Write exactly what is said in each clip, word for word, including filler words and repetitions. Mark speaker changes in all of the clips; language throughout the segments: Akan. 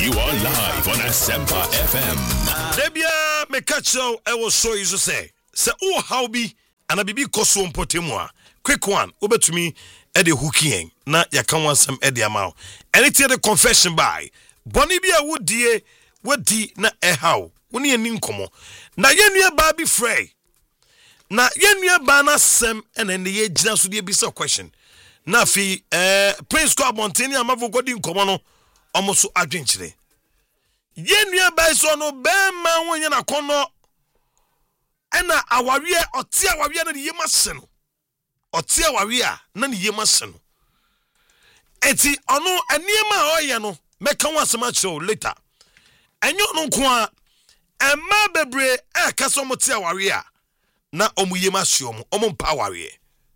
Speaker 1: You are live on Asempa F M.
Speaker 2: Debia me catch you I will show you to say. Say oh how be and a bibi koso mpotemwa. Quick one, over to me Eddie Hooking. Na yaka wansam Eddie Amao. Anything the confession by Bonnie be a wood dear what di na e how. Uni a ninkomo. Na yenua baby frey. Na yenua bana sem and then the ye jina so de bisa question. Na fi eh Prince Kwa Montini amavo godi nkomo no almost adwenchire. Yenua ba so no be ma wonya na kono ena awawie ote awawie na de yemase no. Ote awawie na ne yemase no. Eti ono eniema oye no meka wasema show later. Enyo no nko a emma bebre e kasa omote awawie na omuyemase omo omo mpa awawie.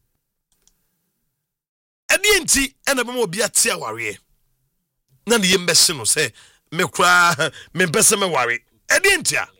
Speaker 2: Edi enti ena be mo bia te awawie. Na ne yembese no say me kra me bese me ware. Edi enti a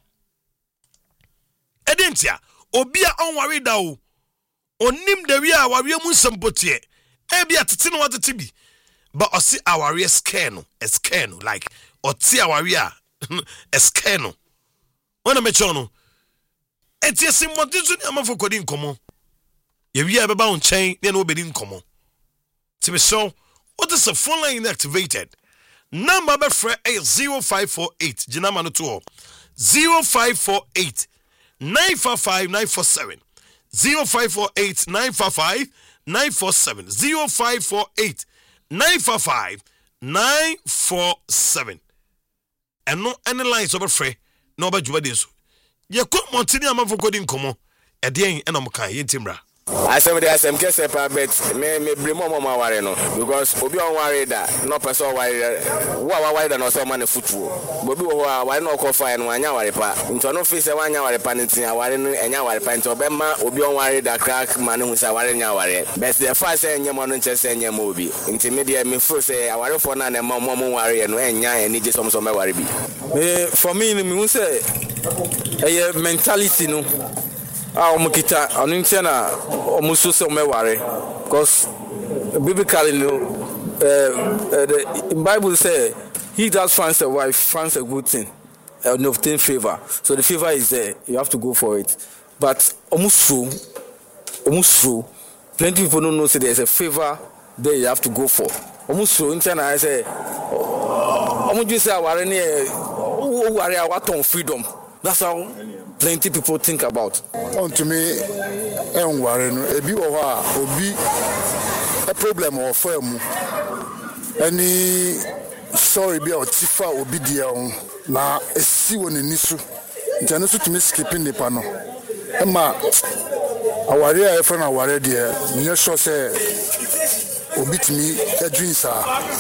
Speaker 2: Edi enti a obi a on ware da o. Onim de wi a ware mu sempotie. E bia tete no watete bi. But osi aware scare no, a scare no like oti aware a scare no. Wana me cho no. Enti esimodinso ni amafo kodi nkomo. Ye wi a beba on chen na no bedi nkomo. Ti me so what is the phone line activated? Number be free is zero five four eight. Jinama no to zero five four eight nine five five nine four seven. zero five four eight nine five five nine four seven. zero five four eight nine five five nine four seven. And no any lines over free. No ba juba deso. Ye ko Montini amafo kodi nkomo. E de en enam kan ye timra.
Speaker 3: Asem de asem kese pa bet me me bremo mama ware no because obi on ware da no person ware wo wa ware da no so man futuo obi wo a ware no ko fa no anya ware pa nto no fi se wanya ware pa ntin ware no enya ware pa nto be ma obi on ware da crack man hu sa ware nya ware best the fa se enya mo no nche se enya mo obi nti me de me fo se ware fo na na mo mo ware no enya eni je som so me ware bi me for me me hu se eh mentality no ah omukita onuntia na omuso se omeware because biblically no uh, the Bible say he that finds a wife finds a good thing and obtain favor, so the favor is there, you have to go for it. But omuso omuso plenty people don't know say there's a favor there you have to go for. Omuso untia na I say omuju say aware ne ware awaton freedom. That's how plenty people think about.
Speaker 4: On to me, and Warren, a bit of obi a problem or firm. Any sorry, be our tifa or be dear na a see one in Nisu. Janisu to me skipping the panel. Emma, our dear friend, our dear, you sure say, obi to me a dream, sir.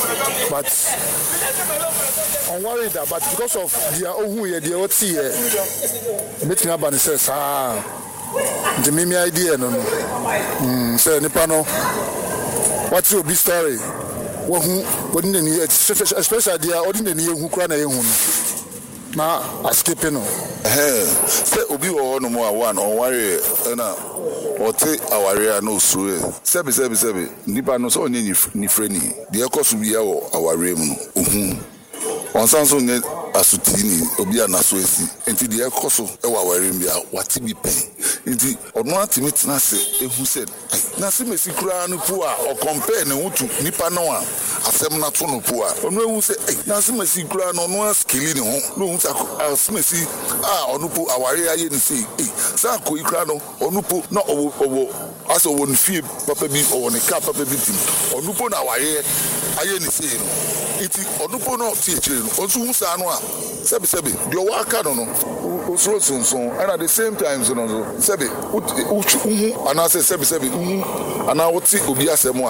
Speaker 4: But I'm worried that, but because of the who here, the O T here, meeting up and says, ah, the mimi idea, no, no, say, Nipano, what's your big story? What who, what in the especially the ordinary who cry a young now, I skip in.
Speaker 5: Eh, say, Obi or no more one or worry, and or take our area no sue. Sebi, sebi, sebi, Nipano so ni friendly. The echoes will be our realm. On Samsung asutini obi anasoesi enti de ekoso e wa ware mbia wati bi pen enti ono atimi tena se ehu said na se mesi kura no pu a o compare ne hutu nipa no a asem na to no pu a ono ehu se na se mesi kura no no skili ne ho no hu se mesi a ono pu aware aye ni se eh sa ko ikura no ono pu na owo owo aso won fie papa bi o ne ka papa bi tim ono pu na aware aye ni se no iti ono pu no tie chire no onso hu sa no a sebi sebi the waka no no osro sonson and at the same time so no sebi uhu ana say sebi sebi uhu ana woti obi asem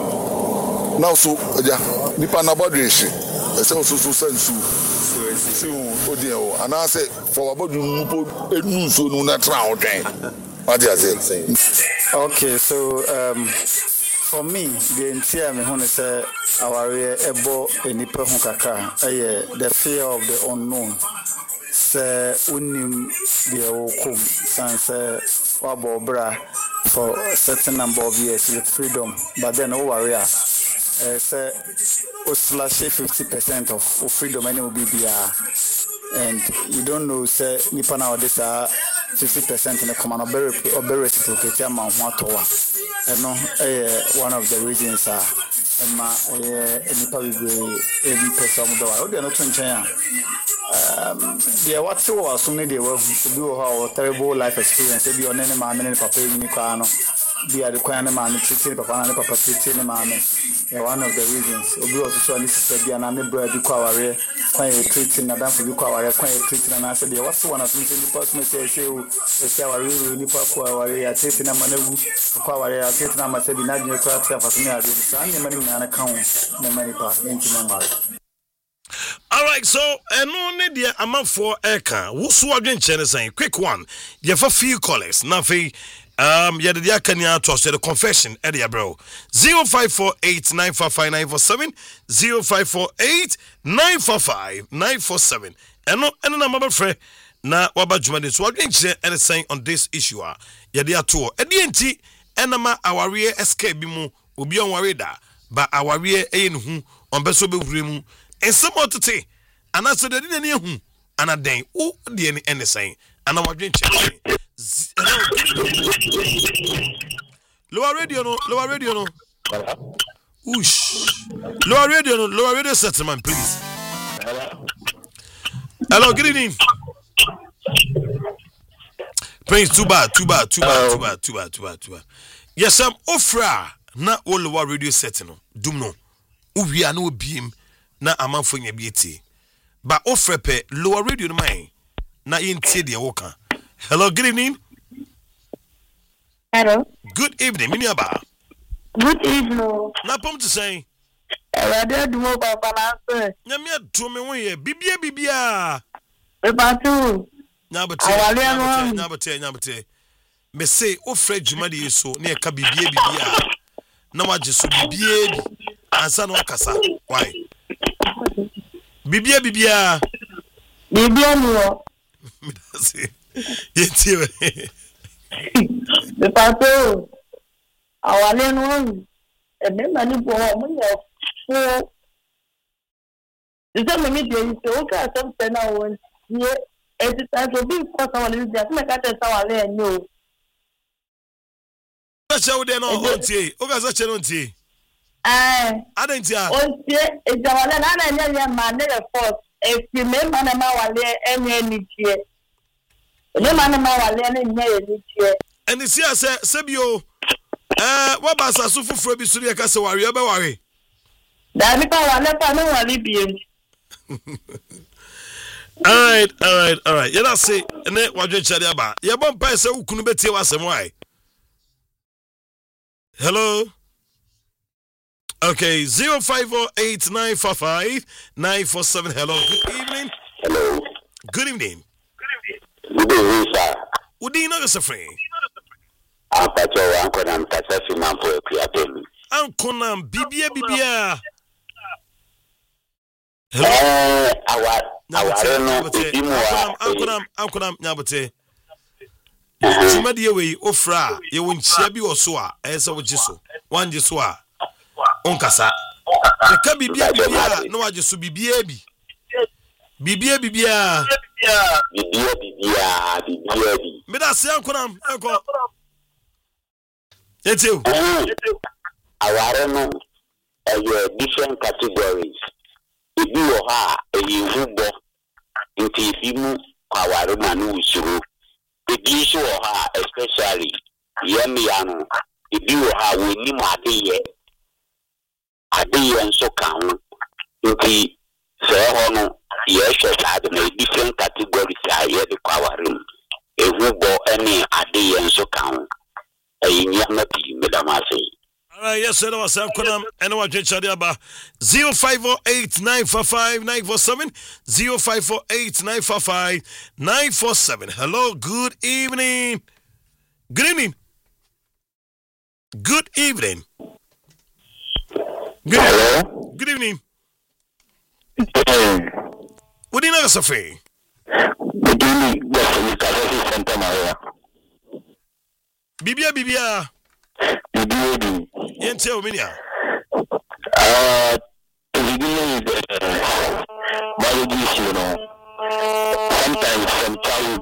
Speaker 5: a now so ja nipa na bodwe hye ese so so sensu si odi o ana say for abodu nupo enu so no na tra odwen what do you say?
Speaker 6: Okay, so um for me, the entire me honey say our ebo enipa hu kakra eh the fear of the unknown. Say unim the okum sans wabo bra for a certain number of years with freedom, but then over here uh, say o slash fifty percent of freedom any will be there, and you don't know say nipa na this are fifty percent in the command or very or very reciprocate amount one to one, and no uh, one of the reasons are and my nipa will be in person of the world. They are not changing. Um, yeah, what's so awesome? They will do how terrible life experience. They be on any man, any papa, any cano. Be at the corner man, treating papa and papa treating man. One of the reasons. We also saw this is a name bread, the quaware, quite treating, Madame for the quaware, quite treating, and I said, what's one of them? The person say, say, I really need quaware, taking a man who quaware, taking a man said, not your class for me. I did money on account, no money part, into my
Speaker 2: all right, so and only the amount for Eka. Who's again saying quick one. You have a few callers. Nothing. Um, yeah, the Akanya toss the confession, Eddie bro. Zero five four eight nine four five nine four seven zero five four eight nine four five nine four seven. And no, and no, my friend. Na waba jumade. So again, and saying on this issue. Yeah, they are two. At the end, enama our rear escape bimu will be on warida, but our rear ain who on besobe rimu. And some more to say, and I said, I didn't hear whom, and I dang, oh, the any any saying, and I was drinking. Lower radio, no, lower radio, no. Whoosh. Lower radio, no, lower radio settlement, please. Hello, good evening. Prince, too bad, too bad, too bad, too bad, too bad, too bad, too bad. Yes, I'm offra, not all lower radio settlement. Dumno. We are no beam. Na amanfo nya bieti ba ofrepe lower radio no man na yintie de woka. Hello, good evening.
Speaker 7: Hello,
Speaker 2: good evening miniaba.
Speaker 7: Good evening.
Speaker 2: Na pom to say
Speaker 7: radio do mo ba balance
Speaker 2: nyame ato me wo ye bibia bibia
Speaker 7: e ba tu
Speaker 2: nyabete nyabete nyabete nyabete me say ofre djuma de yeso na e ka bibia bibia na waje so bibia bi ansa no kasa why Bibia bibia
Speaker 7: Bibia no
Speaker 2: Merci Yeti we
Speaker 7: Me pato awale no e me mani bo mo ya fo Isa me mi de so o ka some na won ye e ti ta so bi ko sa wale dia me ka te sa wale ni o
Speaker 2: Sa wo de no ontie o ka sa che no ontie
Speaker 7: Eh,
Speaker 2: Adentia.
Speaker 7: Ontie, e jawale na na nya nya ma ne force. E ti me ma na ma wale enye ni tie. Le ma na ma wale na nya ni tie.
Speaker 2: Eni si ase sebio eh wa ba sa so fufuro bi suru ye ka se ware be ware.
Speaker 7: Da mi pa wale pa no wale bi.
Speaker 2: All right, all right, all right. You know say ene wadwe chade aba. Ye bon pa se ukunu betie wasem why. Hello. Okay, zero five four eight nine four five nine four seven. Hello, good evening.
Speaker 8: Hello.
Speaker 2: Good evening.
Speaker 8: Good evening, sir.
Speaker 2: Would you know your friend?
Speaker 8: I'm Pacho, Uncle, I'm Tasafi Mampo, Piapemi.
Speaker 2: Uncle Nam, Bibia Bibia. Hello.
Speaker 8: Eh, our, our,
Speaker 2: Uncle Nam, Uncle Nam, Nabate. Jumadi away, Ofra, you won't shabby or soa, as I would just so. One just soa. Onkasa. The can be bibia, no, I just be baby. Bibia bibia.
Speaker 8: Bibia bibia, bibia.
Speaker 2: Me da say uncle am, uncle. It's you.
Speaker 8: Our no, a different categories. If you are a hubo, into you our manu shuru. The issue of her, especially Yamiano, if you are winning my day. Adi and so count the Sehono, yes, had a different categories. I hear the power room. A rubo any Adi and so count a Yamati, Madame.
Speaker 2: All right, yes, sir. I was Kunam and what Chadiaba zero five four eight nine four five nine four seven zero five four eight nine four five nine four seven. Hello, good evening. Good evening. Good evening. Good
Speaker 8: Hello.
Speaker 2: Good evening.
Speaker 8: Hey.
Speaker 2: What do you know, Sophie?
Speaker 8: Good evening. Yes, you Santa Maria.
Speaker 2: Bibia, Bibia.
Speaker 8: Bibia.
Speaker 2: Yenteo Minia.
Speaker 8: Uh, to begin with, uh, marriage issue, you know, sometimes from childhood